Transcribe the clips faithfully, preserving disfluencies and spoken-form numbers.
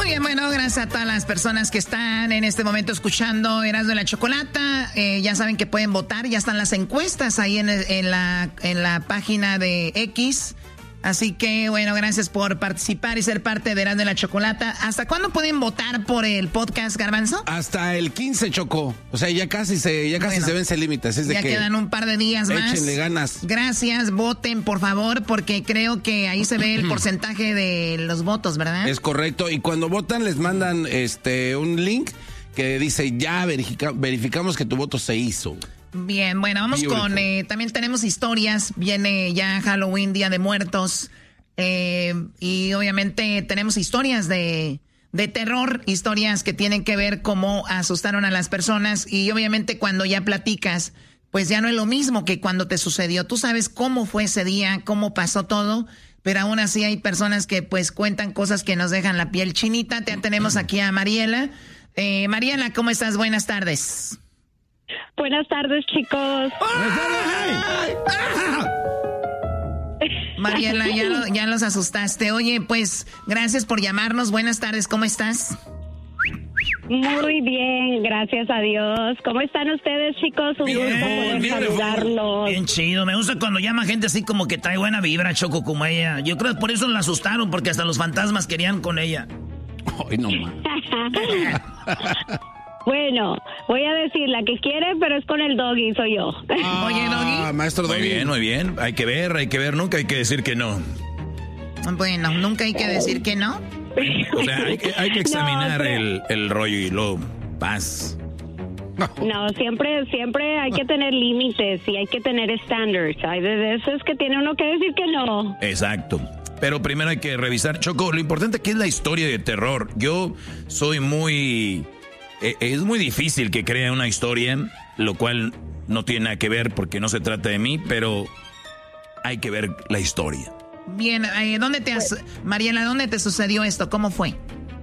Muy bien, bueno, gracias a todas las personas que están en este momento escuchando Erasmo de la Chocolata. Eh, ya saben que pueden votar, ya están las encuestas ahí en, el, en, la, en la página de X. Así que, bueno, gracias por participar y ser parte de Erasmo de la Chocolata. ¿Hasta cuándo pueden votar por el podcast, Garbanzo? Hasta el quince, Choco. O sea, ya casi se, ya casi bueno, se vence el límite. Es de ya que quedan un par de días más. Échenle ganas. Gracias, voten, por favor, porque creo que ahí se ve el porcentaje de los votos, ¿verdad? Es correcto. Y cuando votan les mandan este un link que dice, ya verifica, verificamos que tu voto se hizo. Bien, bueno, vamos Beautiful. con, eh, también tenemos historias, viene ya Halloween, Día de Muertos, eh, y obviamente tenemos historias de, de terror, historias que tienen que ver cómo asustaron a las personas, y obviamente cuando ya platicas, pues ya no es lo mismo que cuando te sucedió. Tú sabes cómo fue ese día, cómo pasó todo, pero aún así hay personas que pues cuentan cosas que nos dejan la piel chinita. Te tenemos aquí a Mariela. Eh, Mariela, ¿cómo estás? Buenas tardes. Buenas tardes, chicos. Mariela, ya, lo, ya los asustaste. Oye, pues, gracias por llamarnos. Buenas tardes, ¿cómo estás? Muy bien, gracias a Dios. ¿Cómo están ustedes, chicos? Un bien, gusto poder bien, saludarlos. Bien chido, me gusta cuando llama gente así como que trae buena vibra, Choco, como ella. Yo creo que por eso la asustaron, porque hasta los fantasmas querían con ella. Ay, no más. Bueno, voy a decir la que quiere, pero es con el Doggy, soy yo. Ah, Oye, Doggy. Maestro Doggy. Muy bien, muy bien. Hay que ver, hay que ver, nunca hay que decir que no. Bueno, nunca hay que decir que no. O sea, hay que, hay que examinar no, pero... el, el rollo y luego paz. No, siempre siempre hay que tener límites y hay que tener estándares. Hay de veces que tiene uno que decir que no. Exacto. Pero primero hay que revisar, Choco, lo importante que es la historia de terror. Yo soy muy... Es muy difícil que crea una historia, lo cual no tiene nada que ver porque no se trata de mí, pero hay que ver la historia. Bien, eh, ¿dónde te has, Mariela, dónde te sucedió esto? ¿Cómo fue?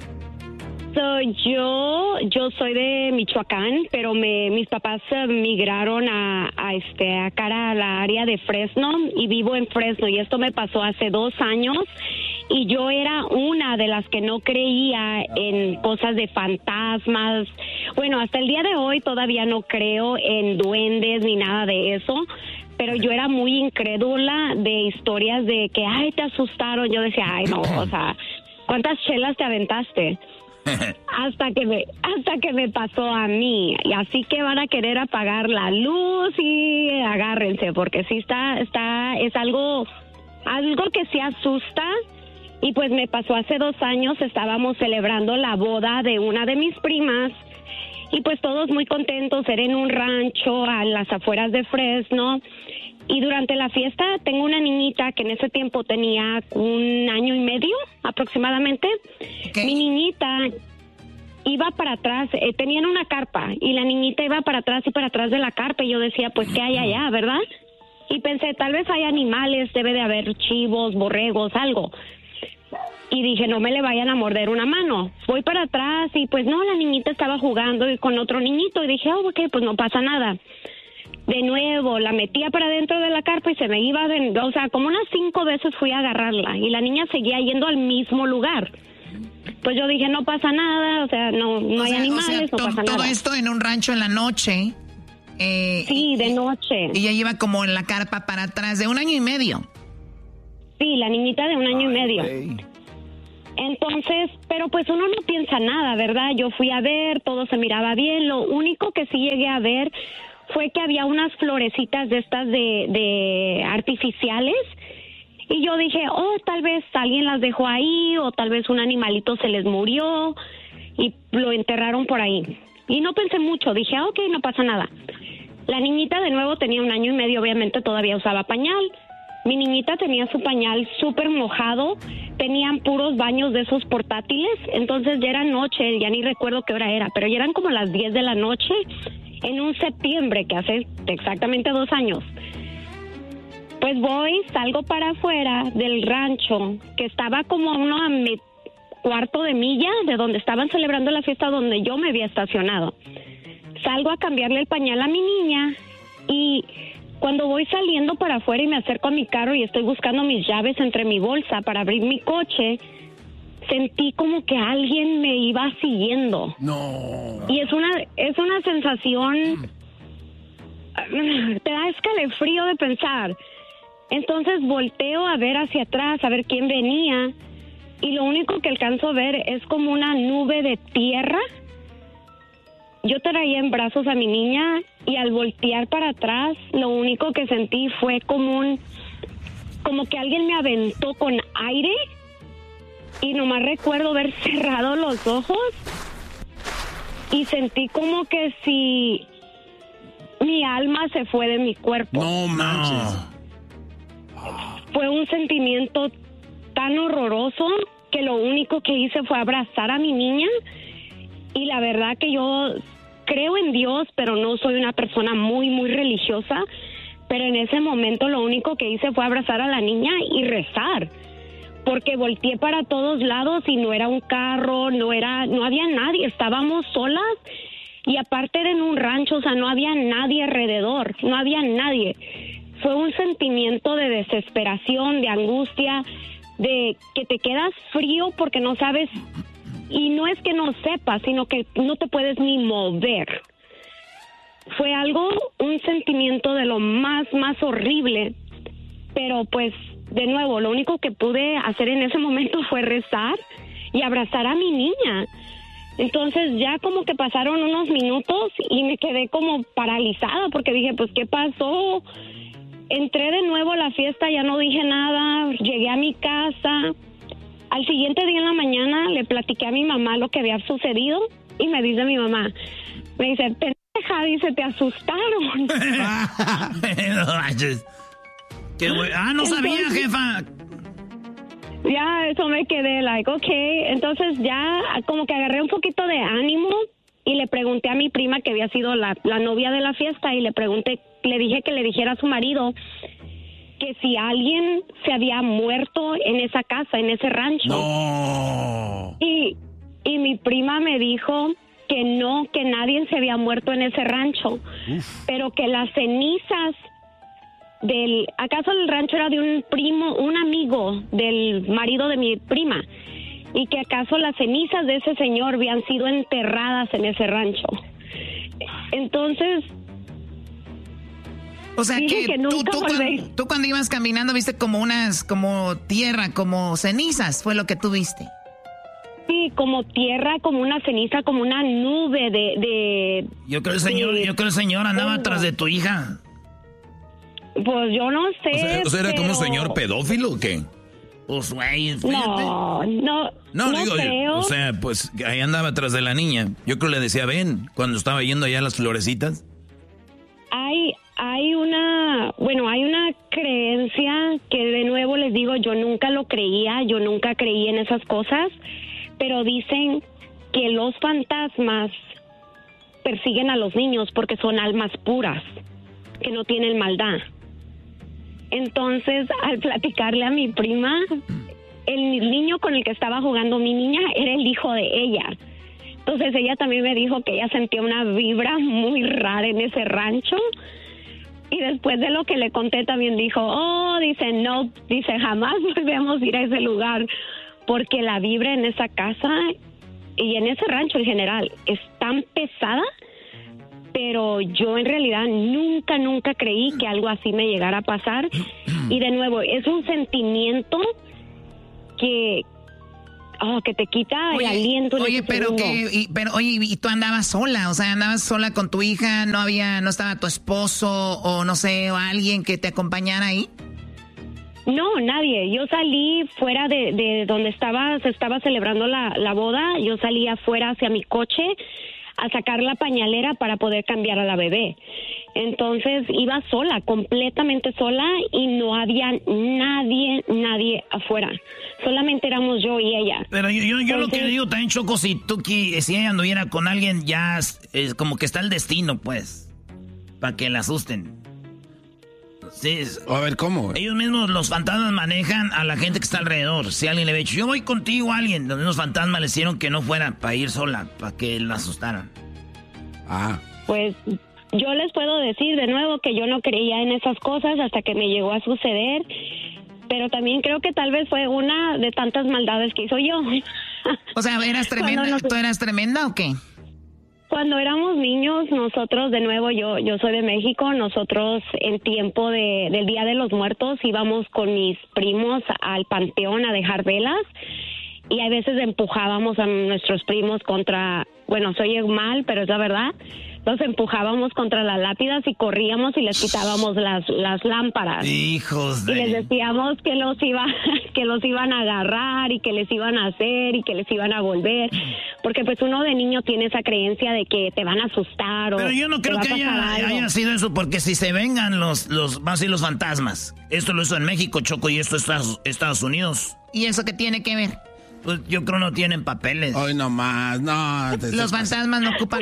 So, yo yo soy de Michoacán, pero me mis papás uh, migraron a, a este acá a la área de Fresno y vivo en Fresno, y esto me pasó hace dos años y yo era una de las que no creía en cosas de fantasmas. Bueno, hasta el día de hoy todavía no creo en duendes ni nada de eso, pero yo era muy incrédula de historias de que, ay, te asustaron. Yo decía, ay, no, o sea, ¿cuántas chelas te aventaste? hasta que me hasta que me pasó a mí, y así que van a querer apagar la luz y agárrense, porque sí está está es algo algo que sí asusta. Y pues me pasó hace dos años, estábamos celebrando la boda de una de mis primas y pues todos muy contentos, era en un rancho a las afueras de Fresno. Y durante la fiesta tengo una niñita que en ese tiempo tenía un año y medio aproximadamente. Okay. Mi niñita iba para atrás, eh, tenían una carpa y la niñita iba para atrás y para atrás de la carpa y yo decía, pues, ¿qué hay allá, verdad? Y pensé, tal vez hay animales, debe de haber chivos, borregos, algo. Y dije, no me le vayan a morder una mano. Voy para atrás y pues no, la niñita estaba jugando con otro niñito y dije, oh, ok, pues no pasa nada. De nuevo, la metía para dentro de la carpa y se me iba, de, o sea, como unas cinco veces fui a agarrarla y la niña seguía yendo al mismo lugar. Pues yo dije, no pasa nada, o sea, no, no o hay sea, animales, o sea, to- no pasa todo nada. Esto en un rancho en la noche. Eh, sí, de noche. Y ella iba como en la carpa para atrás, de un año y medio. Sí, la niñita de un año Ay, y medio. Hey. Entonces, pero pues uno no piensa nada, ¿verdad? Yo fui a ver, todo se miraba bien. Lo único que sí llegué a ver fue que había unas florecitas de estas de, de artificiales. Y yo dije, oh, tal vez alguien las dejó ahí o tal vez un animalito se les murió y lo enterraron por ahí. Y no pensé mucho, dije, ah, ok, no pasa nada. La niñita de nuevo tenía un año y medio, obviamente todavía usaba pañal. Mi niñita tenía su pañal súper mojado, tenían puros baños de esos portátiles, entonces ya era noche, ya ni recuerdo qué hora era, pero ya eran como las diez de la noche en un septiembre que hace exactamente dos años. Pues voy, salgo para afuera del rancho, que estaba como a uno a mi cuarto de milla de donde estaban celebrando la fiesta donde yo me había estacionado. Salgo a cambiarle el pañal a mi niña y cuando voy saliendo para afuera y me acerco a mi carro y estoy buscando mis llaves entre mi bolsa para abrir mi coche, sentí como que alguien me iba siguiendo. No. Y es una, es una sensación, te da escalofrío de pensar. Entonces volteo a ver hacia atrás, a ver quién venía, y lo único que alcanzo a ver es como una nube de tierra. Yo traía en brazos a mi niña y al voltear para atrás, lo único que sentí fue como un, como que alguien me aventó con aire, y nomás recuerdo haber cerrado los ojos y sentí como que si mi alma se fue de mi cuerpo. No manches. Fue un sentimiento tan horroroso que lo único que hice fue abrazar a mi niña, y la verdad que yo creo en Dios, pero no soy una persona muy, muy religiosa, pero en ese momento lo único que hice fue abrazar a la niña y rezar, porque volteé para todos lados y no era un carro, no era, no había nadie, estábamos solas, y aparte era en un rancho, o sea, no había nadie alrededor, no había nadie. Fue un sentimiento de desesperación, de angustia, de que te quedas frío porque no sabes, y no es que no sepas, sino que no te puedes ni mover. Fue algo, un sentimiento de lo más, más horrible, pero pues, de nuevo, lo único que pude hacer en ese momento fue rezar y abrazar a mi niña. Entonces ya como que pasaron unos minutos y me quedé como paralizada porque dije, pues, ¿qué pasó? Entré de nuevo a la fiesta, ya no dije nada, llegué a mi casa. Al siguiente día en la mañana le platiqué a mi mamá lo que había sucedido y me dice mi mamá, me dice, pendeja, dice, te asustaron. Qué güey. Ah, no sabía, entonces, jefa. Ya, eso me quedé, like, ok. Entonces ya como que agarré un poquito de ánimo y le pregunté a mi prima que había sido la, la novia de la fiesta y le pregunté, le dije que le dijera a su marido que si alguien se había muerto en esa casa, en ese rancho. No. Y, y mi prima me dijo que no, que nadie se había muerto en ese rancho. Uf. Pero que las cenizas del... ¿Acaso el rancho era de un primo, un amigo del marido de mi prima? Y que acaso las cenizas de ese señor habían sido enterradas en ese rancho. Entonces... O sea que, que tú, tú, cuando, tú cuando ibas caminando viste como unas, como tierra, como cenizas, fue lo que tú viste. Sí, como tierra, como una ceniza, como una nube de... de yo creo el señor, de, yo creo el señor andaba atrás de tu hija. Pues yo no sé. O sea, o sea ¿era pero... como un señor pedófilo o qué? Pues güey, no, no, no, no digo, creo. O sea, pues ahí andaba atrás de la niña. Yo creo que le decía, ven, cuando estaba yendo allá a las florecitas. Hay... Hay una, bueno, hay una creencia que de nuevo les digo, yo nunca lo creía, yo nunca creí en esas cosas, pero dicen que los fantasmas persiguen a los niños porque son almas puras, que no tienen maldad. Entonces, al platicarle a mi prima, el niño con el que estaba jugando mi niña era el hijo de ella. Entonces ella también me dijo que ella sentía una vibra muy rara en ese rancho. Y después de lo que le conté también dijo, oh, dice, no, dice, jamás volvemos a ir a ese lugar, porque la vibra en esa casa y en ese rancho en general es tan pesada, pero yo en realidad nunca, nunca creí que algo así me llegara a pasar. Y de nuevo, es un sentimiento que... Oh, que te quita oye, el aliento. Oye, pero que, y, pero oye, y tú andabas sola, o sea, andabas sola con tu hija, no había, no estaba tu esposo o no sé, o alguien que te acompañara ahí. No, nadie. Yo salí fuera de, de donde estaba, se estaba celebrando la, la boda. Yo salí afuera hacia mi coche a sacar la pañalera para poder cambiar a la bebé. Entonces iba sola, completamente sola, y no había nadie, nadie afuera. Solamente éramos yo y ella. Pero yo, yo, yo Entonces, lo que digo también, Choco, si tú si ella anduviera con alguien, ya es, es como que está el destino, pues, para que la asusten. Sí, a ver, ¿cómo? Ellos mismos, los fantasmas, manejan a la gente que está alrededor. Si alguien le ve dicho, yo voy contigo a alguien, los mismos fantasmas le hicieron que no fuera para ir sola, para que la asustaran. Ah. Pues yo les puedo decir de nuevo que yo no creía en esas cosas hasta que me llegó a suceder. pero también creo que tal vez fue una de tantas maldades que hizo yo. O sea, ¿eras tremenda? Nos... ¿Tú eras tremenda o qué? Cuando éramos niños, nosotros, de nuevo, yo yo soy de México, nosotros en tiempo de, del Día de los Muertos íbamos con mis primos al panteón a dejar velas y a veces empujábamos a nuestros primos contra, bueno, se oye mal, pero es la verdad, los empujábamos contra las lápidas y corríamos y les quitábamos las las lámparas. Hijos de... Y les decíamos que los iba que los iban a agarrar y que les iban a hacer y que les iban a volver, porque pues uno de niño tiene esa creencia de que te van a asustar o... Pero yo no creo que haya, haya sido eso, porque si se vengan los los más y los fantasmas, esto lo hizo en México, Choco, y esto es Estados, Estados Unidos. ¿Y eso qué tiene que ver? Pues yo creo no tienen papeles. Hoy nomás, no. Los fantasmas no ocupan.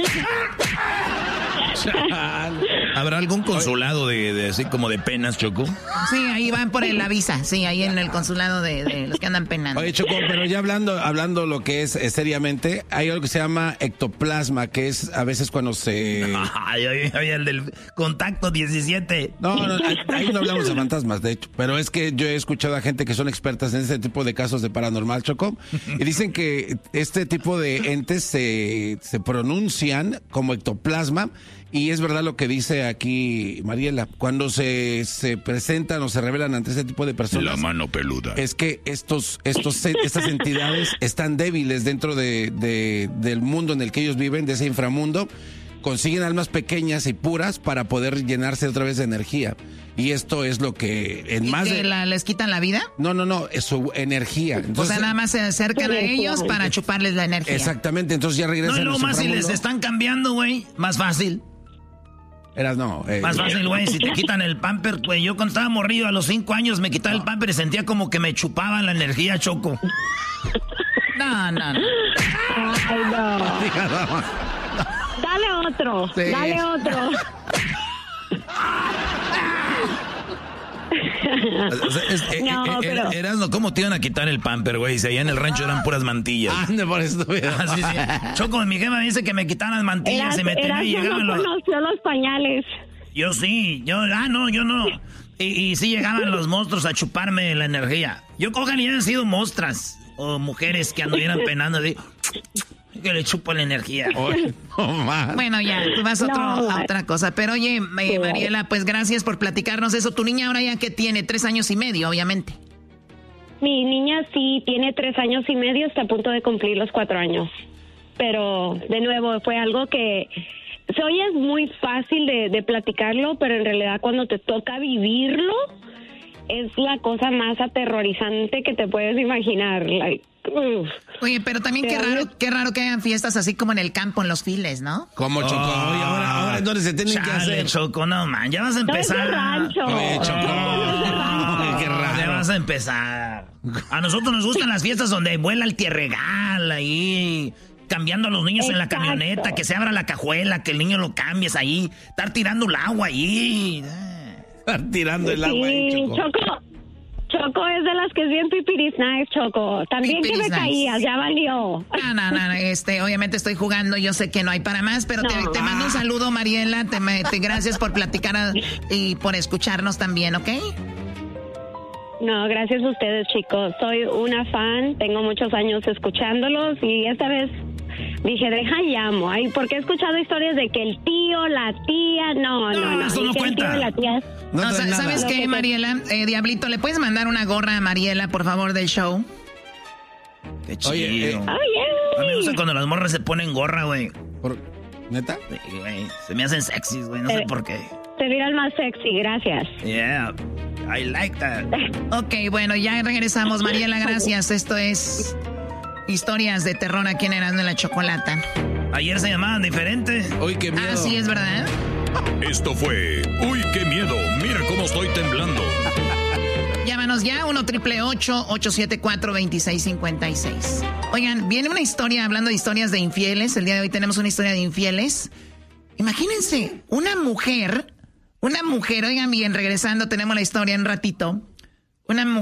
¿Habrá algún consulado de, de así como de penas, Choco? Sí, ahí van por el, la visa, sí, ahí en el consulado de, de los que andan penando. Oye, Choco, pero ya hablando hablando lo que es eh, seriamente, hay algo que se llama ectoplasma, que es a veces cuando se... Ay, ay, ay, el del contacto diecisiete. No, no, ahí no hablamos de fantasmas, de hecho, pero es que yo he escuchado a gente que son expertas en ese tipo de casos de paranormal, Choco, y dicen que este tipo de entes se, se pronuncian como ectoplasma. Y es verdad lo que dice aquí Mariela, cuando se, se presentan o se revelan ante ese tipo de personas. La mano peluda. Es que estos, estos, estas entidades están débiles dentro de, de, del mundo en el que ellos viven, de ese inframundo. Consiguen almas pequeñas y puras para poder llenarse otra vez de energía. Y esto es lo que en ¿Y más que de... la, les quitan la vida? No, no, no, es su energía. Entonces, o sea, nada más se acercan a ellos para chuparles la energía. Exactamente, entonces ya regresan. No, no, más si les están cambiando, güey, más fácil. Eras no. Eh, Más fácil, güey, si te quitan el pamper, güey. Yo cuando estaba morrido a los cinco años me quitaba no. el pamper y sentía como que me chupaban la energía, Choco. No, no, no. Ay, no. Dale otro, sí. Dale otro. O sea, es, eh, no, eh, pero... Erasno, ¿cómo te iban a quitar el pamper, güey? Si allá en el rancho eran puras mantillas. Ande por eso. Ah, sí, sí. Choco, mi jefa me dice que me quitaran las mantillas. Eras, y me tenía y llegaban no los... conoció los pañales. Yo sí, yo, ah, no, yo no. Y, y sí llegaban los monstruos a chuparme la energía. Yo cojan y han sido monstras o mujeres que anduvieran penando así, que le chupo la energía. Oh, no, bueno, ya, tú vas a, otro, no, a otra cosa. Pero oye, eh, Mariela, pues gracias por platicarnos eso. Tu niña ahora ya que tiene tres años y medio, obviamente. Mi niña sí tiene tres años y medio, está a punto de cumplir los cuatro años. Pero, de nuevo, fue algo que se oye muy fácil de, de platicarlo, pero en realidad cuando te toca vivirlo, es la cosa más aterrorizante que te puedes imaginar. Like, uf. Oye, pero también qué raro, qué raro que hagan fiestas así como en el campo, en los files, ¿no? ¿Cómo, Choco? Oh, Oye, ahora, ahora entonces se tienen chale, que hacer. Choco, no, man, ya vas a empezar. No es de rancho. Oye, Choco. Oh, qué raro. Ya vas a empezar. A nosotros nos gustan las fiestas donde vuela el tierregal ahí, cambiando a los niños Exacto. en la camioneta, que se abra la cajuela, que el niño lo cambies ahí, estar tirando el agua ahí. Estar tirando el sí, agua ahí, Choco. Choco. Choco es de las que es bien pipiris nice, Choco. También pipiris que me nice. caías, ya valió. No, no, no, este, obviamente estoy jugando, yo sé que no hay para más, pero no. te, te mando un saludo, Mariela, te, te gracias por platicar a, y por escucharnos también, ¿ok? No, gracias a ustedes, chicos. Soy una fan, tengo muchos años escuchándolos y esta vez dije, deja llamo. Ay, porque he escuchado historias de que el tío, la tía, no, no, no. no eso no cuenta. El tío y la tía... No, no, ¿sabes qué, que Mariela? Eh, Diablito, ¿le puedes mandar una gorra a Mariela, por favor, del show? Qué chido. Oye, eh, oh, yeah. A mí me gusta cuando las morras se ponen gorra, güey. ¿Neta? Sí, güey. Se me hacen sexys, güey, no eh, sé por qué. Te miran más sexy, gracias. Yeah, I like that. Ok, bueno, ya regresamos. Mariela, gracias. Esto es Historias de Terror aquí en Erasmo y la Chocolata. Ayer se llamaban diferente. Uy, qué miedo. Ah, sí, es verdad. Esto fue Uy, qué miedo, mira cómo estoy temblando. Llámanos ya, uno triple ocho siete cuatro dos seis cinco seis. Oigan, viene una historia, hablando de historias de infieles. El día de hoy tenemos una historia de infieles. Imagínense, una mujer, una mujer, oigan bien, regresando, tenemos la historia en un ratito. Una mujer